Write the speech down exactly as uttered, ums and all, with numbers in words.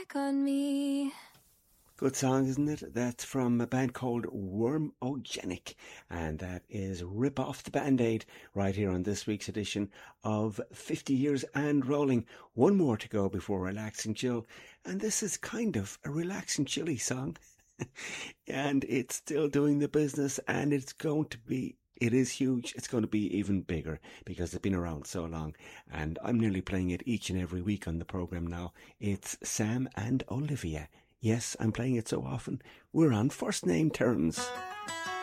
back on me. Good song, isn't it? That's from a band called Wormogenic, and that is Rip Off the Band-Aid right here on this week's edition of fifty years and rolling. One more to go before Relax and Chill, and this is kind of a relax and chilly song. And it's still doing the business, and it's going to be, it is huge. It's going to be even bigger because it's been around so long, and I'm nearly playing it each and every week on the program now. It's Sam and Olivia. Yes, I'm playing it so often, we're on first name terms.